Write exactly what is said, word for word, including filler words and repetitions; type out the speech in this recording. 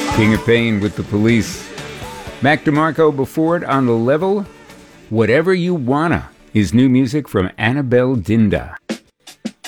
King of Pain with The Police. Mac DeMarco before it on The Level. Whatever You Wanna is new music from Annabelle Dinda.